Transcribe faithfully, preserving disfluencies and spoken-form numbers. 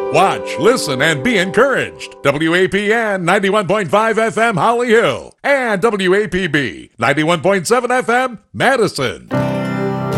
Watch, listen, and be encouraged. W A P N ninety-one point five F M Holly Hill and W A P B ninety-one point seven F M Madison.